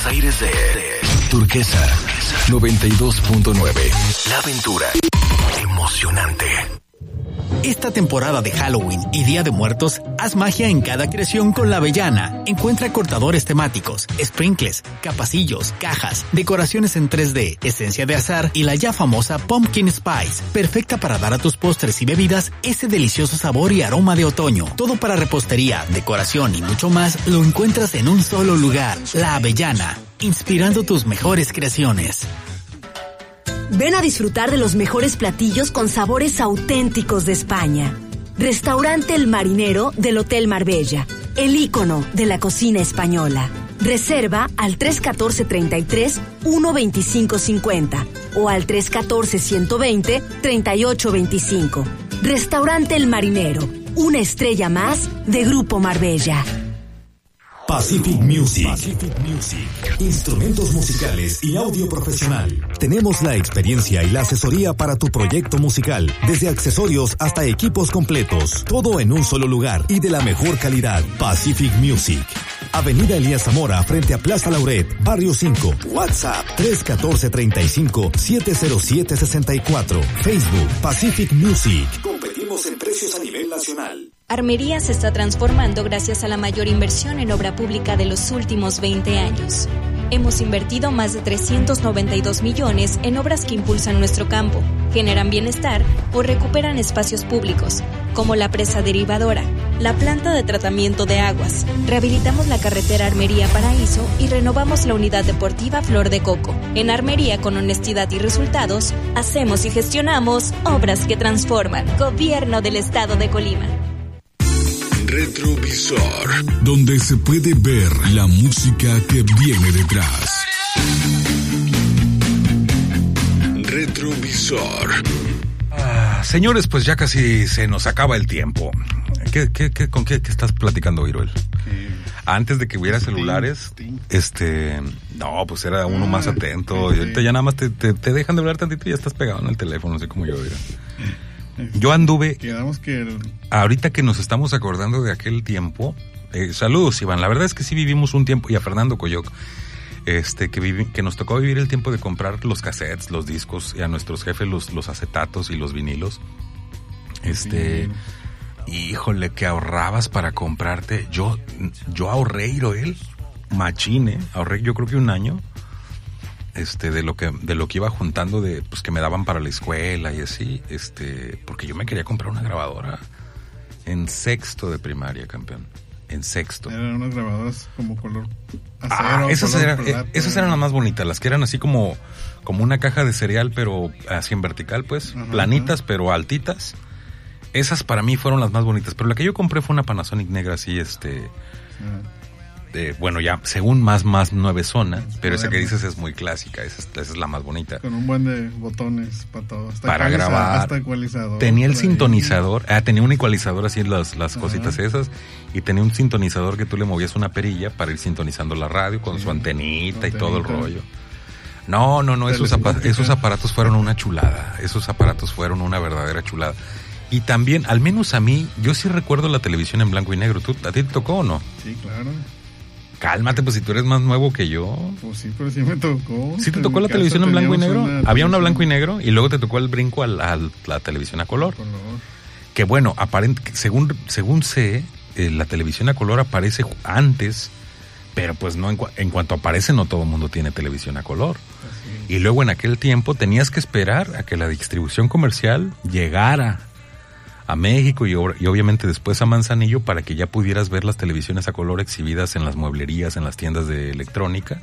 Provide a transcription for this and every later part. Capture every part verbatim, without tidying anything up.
los aires de Turquesa noventa y dos punto nueve. La aventura emocionante. Esta temporada de Halloween y Día de Muertos, haz magia en cada creación con La Avellana. Encuentra cortadores temáticos, sprinkles, capacillos, cajas, decoraciones en tres D, esencia de azar y la ya famosa Pumpkin Spice, perfecta para dar a tus postres y bebidas ese delicioso sabor y aroma de otoño. Todo para repostería, decoración y mucho más lo encuentras en un solo lugar. La Avellana, inspirando tus mejores creaciones. Ven a disfrutar de los mejores platillos con sabores auténticos de España. Restaurante El Marinero del Hotel Marbella, el ícono de la cocina española. Reserva al tres uno cuatro, treinta y tres, uno veinticinco cincuenta o al tres uno cuatro, ciento veinte, treinta y ocho veinticinco. Restaurante El Marinero, una estrella más de Grupo Marbella. Pacific Music. Pacific Music. Instrumentos musicales y audio profesional. Tenemos la experiencia y la asesoría para tu proyecto musical, desde accesorios hasta equipos completos. Todo en un solo lugar y de la mejor calidad. Pacific Music. Avenida Elías Zamora, frente a Plaza Lauret, Barrio cinco. WhatsApp tres uno cuatro, treinta y cinco, siete cero siete, sesenta y cuatro. Facebook Pacific Music. Competimos en precios a nivel nacional. Armería se está transformando gracias a la mayor inversión en obra pública de los últimos veinte años. Hemos invertido más de trescientos noventa y dos millones en obras que impulsan nuestro campo, generan bienestar o recuperan espacios públicos, como la presa derivadora, la planta de tratamiento de aguas, rehabilitamos la carretera Armería Paraíso y renovamos la unidad deportiva Flor de Coco. En Armería, con honestidad y resultados, hacemos y gestionamos obras que transforman. Gobierno del Estado de Colima. Retrovisor, donde se puede ver la música que viene detrás. Retrovisor. Ah, señores, pues ya casi se nos acaba el tiempo. ¿Qué, qué, qué, ¿Con qué, qué estás platicando, Iruel? Antes de que hubiera celulares, este, no, pues era uno más atento. Y ahorita ya nada más te, te, te dejan de hablar tantito y ya estás pegado en el teléfono, así como yo, mira. Yo anduve, Quedamos que el... ahorita que nos estamos acordando de aquel tiempo, eh, saludos, Iván, la verdad es que sí vivimos un tiempo, y a Fernando Coyoc, este, que, vivi, que nos tocó vivir el tiempo de comprar los cassettes, los discos, y a nuestros jefes los, los acetatos y los vinilos. Este, sí. Híjole, que ahorrabas para comprarte. Yo, yo ahorré, Iroel, machine, ahorré yo creo que un año. Este, de lo que, de lo que iba juntando de, pues que me daban para la escuela y así, este, porque yo me quería comprar una grabadora en sexto de primaria, campeón, en sexto. Eran unas grabadoras como color acero. Ah, esas color eran, plata. esas eran las más bonitas, las que eran así como, como una caja de cereal, pero así en vertical, pues, ajá, planitas, ajá, pero altitas. Esas para mí fueron las más bonitas, pero la que yo compré fue una Panasonic negra así, este, ajá. Eh, bueno, ya, según más, más nueve zona, pero esa que dices es muy clásica, esa es, esa es la más bonita. Con un buen de botones para todo. Hasta para grabar. Hasta ecualizador. Tenía el sintonizador, ah, tenía un ecualizador así, las, las cositas esas, y tenía un sintonizador que tú le movías una perilla para ir sintonizando la radio con sí, su antenita, antenita y todo el rollo. No, no, no, esos, apa- esos aparatos fueron una chulada, esos aparatos fueron una verdadera chulada. Y también, al menos a mí, yo sí recuerdo la televisión en blanco y negro. ¿Tú, ¿A ti te tocó o no? Sí, claro. Cálmate, pues si tú eres más nuevo que yo. Pues sí, pero sí me tocó. ¿Sí te tocó la televisión en blanco y negro? Una Había una blanco y negro y luego te tocó el brinco a la, a la televisión a color. color. Que bueno, aparent, según, según sé, eh, la televisión a color aparece antes, pero pues no en, en cuanto aparece no todo el mundo tiene televisión a color. Así. Y luego en aquel tiempo tenías que esperar a que la distribución comercial llegara a México y, y obviamente después a Manzanillo para que ya pudieras ver las televisiones a color exhibidas en las mueblerías, en las tiendas de electrónica.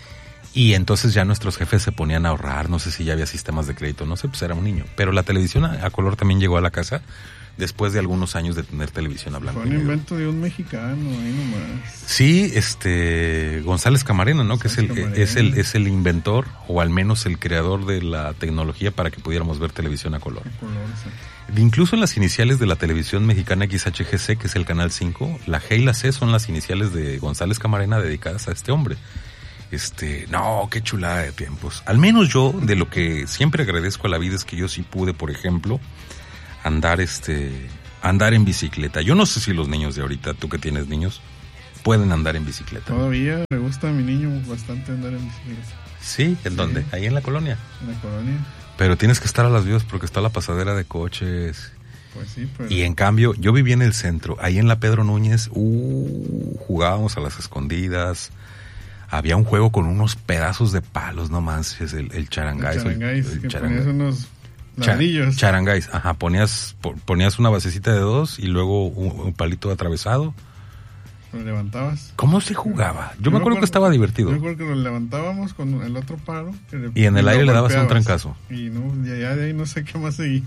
Y entonces ya nuestros jefes se ponían a ahorrar, no sé si ya había sistemas de crédito, no sé, pues era un niño. Pero la televisión a, a color también llegó a la casa después de algunos años de tener televisión a blanco y negro. Fue un invento de un mexicano, ahí nomás. Sí, este, González Camarena, ¿no? González que es el, Camarena. es el, es el inventor, o al menos el creador de la tecnología para que pudiéramos ver televisión a color. A color, exacto. Incluso en las iniciales de la televisión mexicana X H G C, que es el canal cinco, la G y la C son las iniciales de González Camarena dedicadas a este hombre. Este, no, qué chulada de tiempos. Al menos yo, de lo que siempre agradezco a la vida es que yo sí pude, por ejemplo, andar este, andar en bicicleta. Yo no sé si los niños de ahorita, tú que tienes niños, pueden andar en bicicleta. Todavía le gusta a mi niño bastante andar en bicicleta. ¿Sí? ¿En sí. dónde? Ahí en la colonia. En la colonia. Pero tienes que estar a las vivas porque está la pasadera de coches. Pues sí, pero... Y en cambio, yo vivía en el centro, ahí en la Pedro Núñez, uh, jugábamos a las escondidas. Había un juego con unos pedazos de palos, no manches, el, el charangáis. El charangáis, el, el que charangáis. ponías unos ladrillos. Cha, charangáis, ajá, ponías, ponías una basecita de dos y luego un, un palito atravesado. Lo levantabas. ¿Cómo se jugaba? Yo, yo me acuerdo que estaba divertido. Yo me acuerdo que lo levantábamos con el otro palo. Y en el aire le dabas un trancazo. Y no, ya de ahí no sé qué más seguía.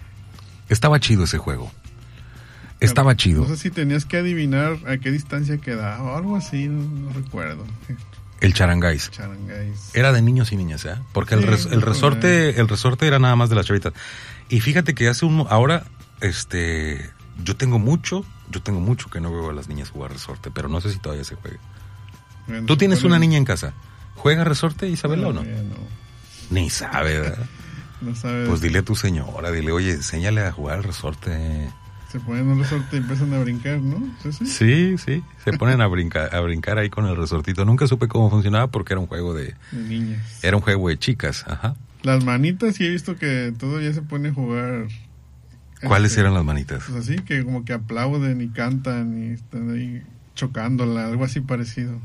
Estaba chido ese juego. Estaba chido. No sé si tenías que adivinar a qué distancia quedaba o algo así, no, no recuerdo. El charangáis. Charangáis. Era de niños y niñas, ¿eh? Porque sí, el, res, el resorte, el resorte era nada más de las chavitas. Y fíjate que hace un, ahora, este, yo tengo mucho, yo tengo mucho que no veo a las niñas jugar resorte, pero no sé si todavía se juega. Bueno, ¿tú tienes una niña en casa? ¿Juega resorte, Isabela, no, o no? no? Ni sabe, ¿verdad? No sabe. Pues dile a tu señora, dile, oye, enséñale a jugar al resorte. Se ponen un resorte y empiezan a brincar, ¿no? ¿Sí, sí? Sí, sí, se ponen a brincar, a brincar ahí con el resortito. Nunca supe cómo funcionaba porque era un juego de... De niñas. Era un juego de chicas, ajá. Las manitas, sí he visto que todo ya se pone a jugar. ¿Cuáles este, eran las manitas? Pues así, que como que aplauden y cantan y están ahí chocándola, algo así parecido.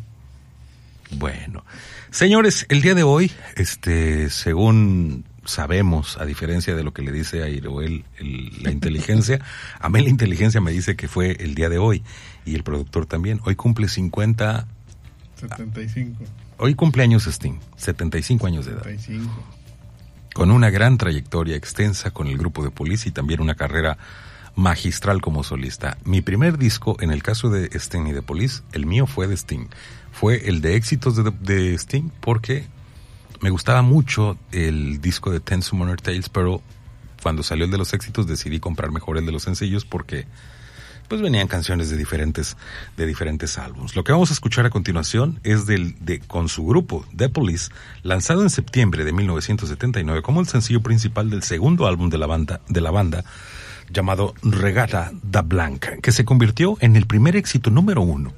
Bueno, señores, el día de hoy, este, según sabemos, a diferencia de lo que le dice a Iroel el, la inteligencia, a mí la inteligencia me dice que fue el día de hoy, y el productor también. Hoy cumple cincuenta... setenta y cinco. Hoy cumple años Sting, setenta y cinco años de edad. setenta y cinco. Con una gran trayectoria extensa con el grupo de Police y también una carrera magistral como solista. Mi primer disco, en el caso de Sting y de Police, el mío fue de Sting. Fue el de éxitos de, de Sting porque me gustaba mucho el disco de Ten Summoner Tales, pero cuando salió el de los éxitos decidí comprar mejor el de los sencillos porque pues venían canciones de diferentes de diferentes álbumes. Lo que vamos a escuchar a continuación es del de con su grupo The Police, lanzado en septiembre de mil novecientos setenta y nueve como el sencillo principal del segundo álbum de la banda de la banda llamado Regata da Blanca, que se convirtió en el primer éxito número uno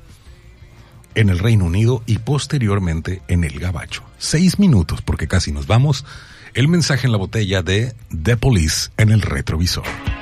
en el Reino Unido y posteriormente en el Gabacho. Seis minutos, porque casi nos vamos. El mensaje en la botella de The Police en el retrovisor.